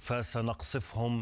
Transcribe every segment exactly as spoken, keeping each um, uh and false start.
فسنقصفهم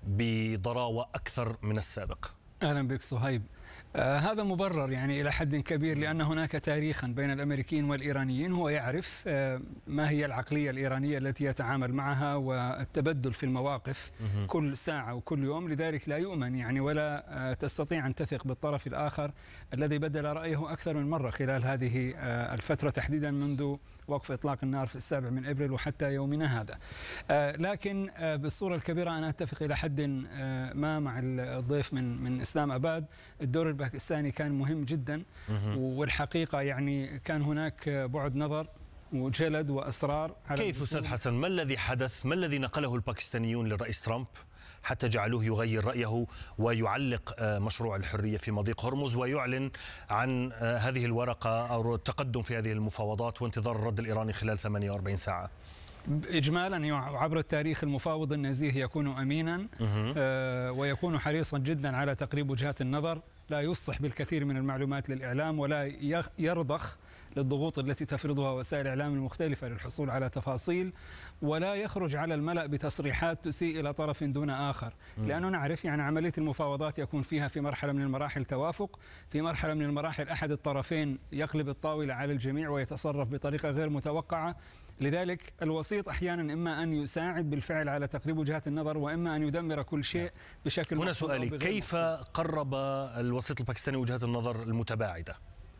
بضراوة أكثر من السابق. أهلا بك صهيب. آه هذا مبرر يعني إلى حد كبير، لأن هناك تاريخا بين الأمريكيين والإيرانيين. هو يعرف آه ما هي العقلية الإيرانية التي يتعامل معها والتبدل في المواقف م- كل ساعة وكل يوم، لذلك لا يؤمن يعني ولا آه تستطيع أن تثق بالطرف الآخر الذي بدل رأيه أكثر من مرة خلال هذه آه الفترة، تحديدا منذ وقف إطلاق النار في السابع من إبريل وحتى يومنا هذا. آه لكن آه بالصورة الكبيرة أنا أتفق إلى حد آه ما مع الضيف من من إسلام أباد. الدور الباكستاني كان مهم جدا، والحقيقة يعني كان هناك بعد نظر وجلد وأسرار. كيف أستاذ حسن؟ ما الذي حدث؟ ما الذي نقله الباكستانيون للرئيس ترامب حتى جعلوه يغير رأيه ويعلق مشروع الحرية في مضيق هرمز ويعلن عن هذه الورقة أو التقدم في هذه المفاوضات وانتظار الرد الإيراني خلال ثمانية وأربعين ساعة؟ إجمالا عبر التاريخ المفاوض النزيه يكون أمينا آه ويكون حريصا جدا على تقريب وجهات النظر، لا يفصح بالكثير من المعلومات للإعلام ولا يرضخ للضغوط التي تفرضها وسائل الإعلام المختلفة للحصول على تفاصيل، ولا يخرج على الملأ بتصريحات تسيء إلى طرف دون آخر. لأنه نعرف يعني عملية المفاوضات يكون فيها في مرحلة من المراحل توافق، في مرحلة من المراحل أحد الطرفين يقلب الطاولة على الجميع ويتصرف بطريقة غير متوقعة. لذلك الوسيط أحيانا إما أن يساعد بالفعل على تقريب وجهات النظر، وإما أن يدمر كل شيء بشكل. هنا سؤالي، كيف قرب الوسيط الباكستاني وجهات النظر المتباعدة؟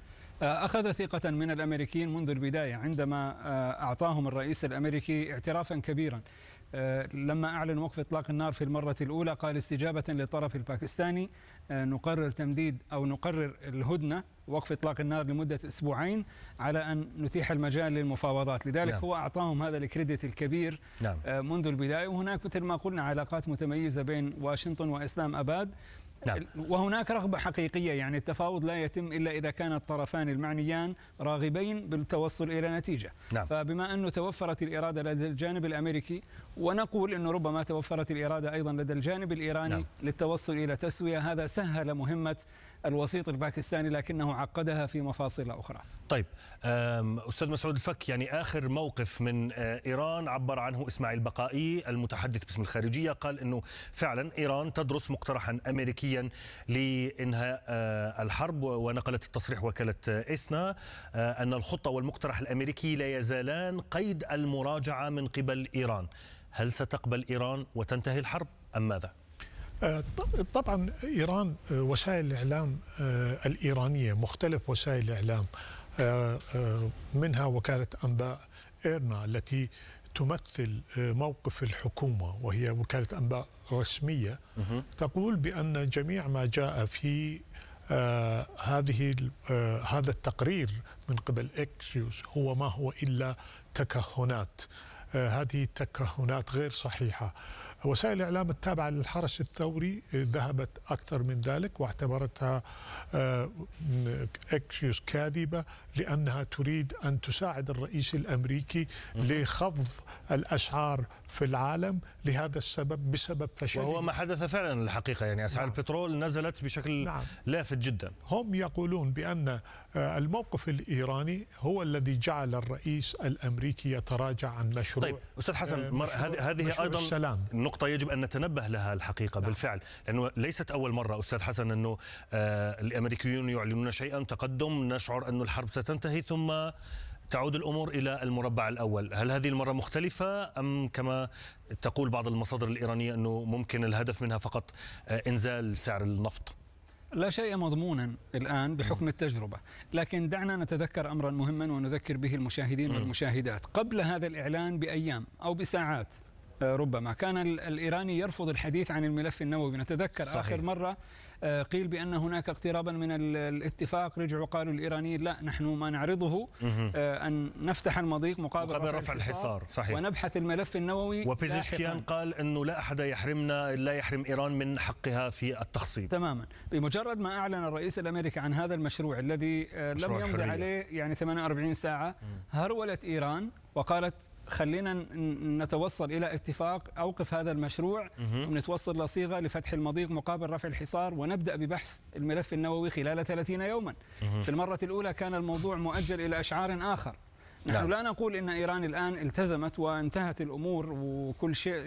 أخذ ثقة من الأمريكيين منذ البداية عندما أعطاهم الرئيس الأمريكي اعترافا كبيرا. لما أعلن وقف إطلاق النار في المرة الأولى قال استجابة للطرف الباكستاني نقرر تمديد أو نقرر الهدنة وقف إطلاق النار لمدة أسبوعين على أن نتيح المجال للمفاوضات. لذلك نعم. هو أعطاهم هذا الكريدت الكبير نعم. منذ البداية. وهناك مثل ما قلنا علاقات متميزة بين واشنطن وإسلام أباد نعم. وهناك رغبة حقيقية، يعني التفاوض لا يتم إلا إذا كان الطرفان المعنيان راغبين بالتوصل إلى نتيجة نعم. فبما أنه توفرت الإرادة لدى الجانب الأمريكي، ونقول أنه ربما توفرت الإرادة أيضا لدى الجانب الإيراني نعم. للتوصل إلى تسوية، هذا سهل مهمة الوسيط الباكستاني لكنه عقدها في مفاصل أخرى. طيب أستاذ مسعود الفك، يعني آخر موقف من إيران عبر عنه إسماعيل بقائي المتحدث باسم الخارجية، قال أنه فعلا إيران تدرس مقترحا أمريكيا لإنهاء الحرب، ونقلت التصريح وكالة إسنا أن الخطة والمقترح الأمريكي لا يزالان قيد المراجعة من قبل إيران. هل ستقبل إيران وتنتهي الحرب أم ماذا؟ طبعا إيران وسائل الإعلام الإيرانية مختلف وسائل الإعلام منها وكالة أنباء إيرنا التي تمثل موقف الحكومة وهي وكالة أنباء رسمية تقول بأن جميع ما جاء في آه هذه آه هذا التقرير من قبل إكسيوس هو ما هو إلا تكهنات. آه هذه التكهنات غير صحيحة. وسائل الإعلام التابعة للحرس الثوري ذهبت أكثر من ذلك واعتبرتها إكسيوس كاذبة لأنها تريد أن تساعد الرئيس الأمريكي لخفض الأسعار في العالم لهذا السبب بسبب فشل. وهو ما حدث فعلا الحقيقة، يعني أسعار نعم. البترول نزلت بشكل نعم. لافت جدا. هم يقولون بأن الموقف الإيراني هو الذي جعل الرئيس الأمريكي يتراجع عن مشروع. طيب أستاذ حسن، هذه أيضا السلام. نقطة يجب أن نتنبه لها الحقيقة نعم. بالفعل، لأنه ليست أول مرة أستاذ حسن أنه آه الأمريكيون يعلنون شيئا تقدم، نشعر أن الحرب ستنتهي ثم تعود الأمور إلى المربع الأول. هل هذه المرة مختلفة أم كما تقول بعض المصادر الإيرانية أنه ممكن الهدف منها فقط آه إنزال سعر النفط؟ لا شيء مضمونا الآن بحكم التجربة، لكن دعنا نتذكر أمرا مهما ونذكر به المشاهدين والمشاهدات. قبل هذا الإعلان بأيام أو بساعات ربما كان الإيراني يرفض الحديث عن الملف النووي. نتذكر صحيح. آخر مرة قيل بأن هناك اقترابا من الاتفاق، رجعوا قالوا الإيرانيين لا نحن ما نعرضه أن نفتح المضيق مقابل, مقابل رفع الحصار صحيح. ونبحث الملف النووي. وبيزشكيان قال أنه لا أحد يحرمنا لا يحرم إيران من حقها في التخصيب. تماما. بمجرد ما أعلن الرئيس الأمريكي عن هذا المشروع الذي لم يمضي عليه يعني ثمانية وأربعين ساعة، هرولت إيران وقالت خلينا نتوصل إلى اتفاق أوقف هذا المشروع ونتوصل لصيغة لفتح المضيق مقابل رفع الحصار ونبدأ ببحث الملف النووي خلال ثلاثين يوما. في المرة الأولى كان الموضوع مؤجل إلى أشعار آخر. نحن لا نقول إن إيران الآن التزمت وانتهت الأمور وكل شيء